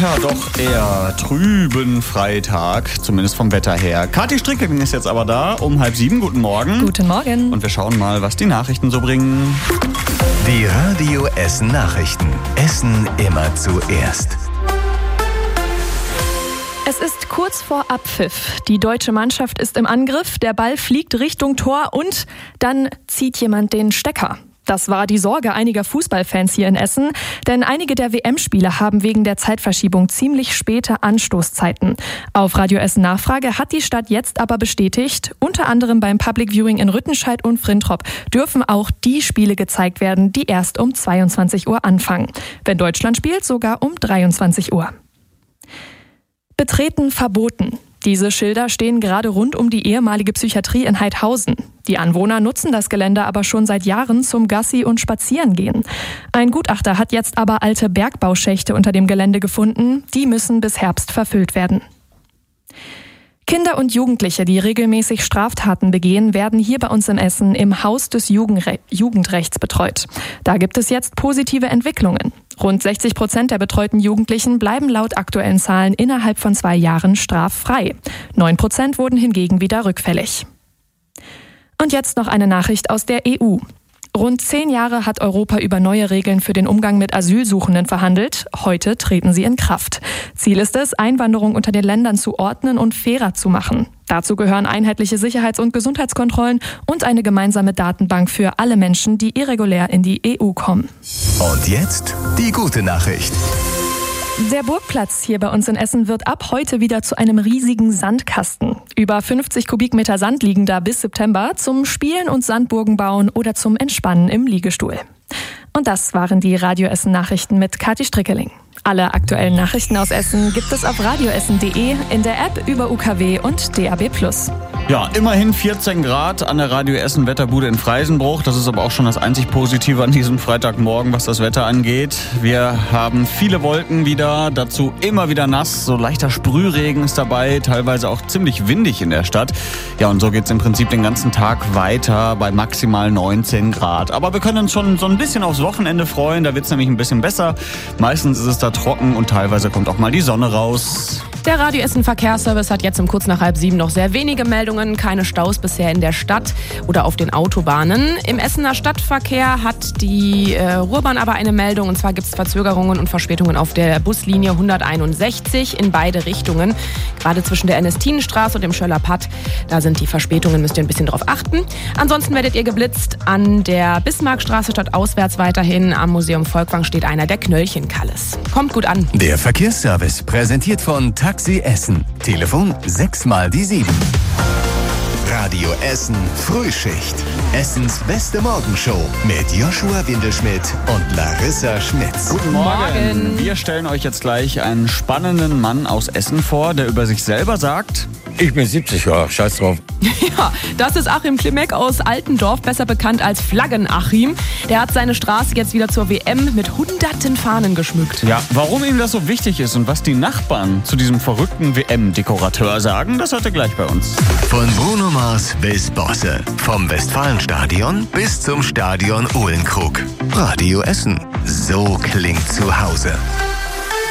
ja, doch eher trüben Freitag, zumindest vom Wetter her. Kathi Strickeling ist jetzt aber da um 6:30. Guten Morgen. Guten Morgen. Und wir schauen mal, was die Nachrichten so bringen. Die Radio Essen Nachrichten. Essen immer zuerst. Es ist kurz vor Abpfiff. Die deutsche Mannschaft ist im Angriff, der Ball fliegt Richtung Tor und dann zieht jemand den Stecker. Das war die Sorge einiger Fußballfans hier in Essen, denn einige der WM-Spiele haben wegen der Zeitverschiebung ziemlich späte Anstoßzeiten. Auf Radio Essen Nachfrage hat die Stadt jetzt aber bestätigt, unter anderem beim Public Viewing in Rüttenscheid und Frintrop dürfen auch die Spiele gezeigt werden, die erst um 22 Uhr anfangen. Wenn Deutschland spielt, sogar um 23 Uhr. Betreten verboten. Diese Schilder stehen gerade rund um die ehemalige Psychiatrie in Heidhausen. Die Anwohner nutzen das Gelände aber schon seit Jahren zum Gassi- und Spazierengehen. Ein Gutachter hat jetzt aber alte Bergbauschächte unter dem Gelände gefunden. Die müssen bis Herbst verfüllt werden. Kinder und Jugendliche, die regelmäßig Straftaten begehen, werden hier bei uns in Essen im Haus des Jugendrechts betreut. Da gibt es jetzt positive Entwicklungen. Rund 60% der betreuten Jugendlichen bleiben laut aktuellen Zahlen innerhalb von 2 Jahren straffrei. 9% wurden hingegen wieder rückfällig. Und jetzt noch eine Nachricht aus der EU. Rund 10 Jahre hat Europa über neue Regeln für den Umgang mit Asylsuchenden verhandelt. Heute treten sie in Kraft. Ziel ist es, Einwanderung unter den Ländern zu ordnen und fairer zu machen. Dazu gehören einheitliche Sicherheits- und Gesundheitskontrollen und eine gemeinsame Datenbank für alle Menschen, die irregulär in die EU kommen. Und jetzt die gute Nachricht. Der Burgplatz hier bei uns in Essen wird ab heute wieder zu einem riesigen Sandkasten. Über 50 Kubikmeter Sand liegen da bis September zum Spielen und Sandburgen bauen oder zum Entspannen im Liegestuhl. Und das waren die Radio Essen Nachrichten mit Kathi Strickeling. Alle aktuellen Nachrichten aus Essen gibt es auf radioessen.de, in der App über UKW und DAB+. Ja, immerhin 14 Grad an der Radio Essen Wetterbude in Freisenbruch. Das ist aber auch schon das einzig Positive an diesem Freitagmorgen, was das Wetter angeht. Wir haben viele Wolken wieder, dazu immer wieder nass. So leichter Sprühregen ist dabei, teilweise auch ziemlich windig in der Stadt. Ja, und so geht's im Prinzip den ganzen Tag weiter bei maximal 19 Grad. Aber wir können uns schon so ein bisschen aufs Wochenende freuen. Da wird's nämlich ein bisschen besser. Meistens ist es da trocken und teilweise kommt auch mal die Sonne raus. Der Radio Essen Verkehrsservice hat jetzt um kurz nach 6:30 noch sehr wenige Meldungen, keine Staus bisher in der Stadt oder auf den Autobahnen. Im Essener Stadtverkehr hat die Ruhrbahn aber eine Meldung, und zwar gibt es Verzögerungen und Verspätungen auf der Buslinie 161 in beide Richtungen. Gerade zwischen der Ernestinenstraße und dem Schöller Patt, da sind die Verspätungen, müsst ihr ein bisschen drauf achten. Ansonsten werdet ihr geblitzt an der Bismarckstraße statt auswärts weiterhin. Am Museum Volkwang steht einer der Knöllchenkalles. Kommt gut an. Der Verkehrsservice präsentiert von Taxi Essen. Telefon 6x7. Radio Essen Frühschicht. Essens beste Morgenshow mit Joshua Windelschmidt und Larissa Schmitz. Guten Morgen. Wir stellen euch jetzt gleich einen spannenden Mann aus Essen vor, der über sich selber sagt: Ich bin 70 Jahre, scheiß drauf. Ja, das ist Achim Klimek aus Altendorf, besser bekannt als Flaggen-Achim. Der hat seine Straße jetzt wieder zur WM mit hunderten Fahnen geschmückt. Ja, warum ihm das so wichtig ist und was die Nachbarn zu diesem verrückten WM-Dekorateur sagen, das hört ihr gleich bei uns. Von Bruno Mars bis Bosse. Vom Westfalenstadion bis zum Stadion Uhlenkrug. Radio Essen. So klingt zu Hause.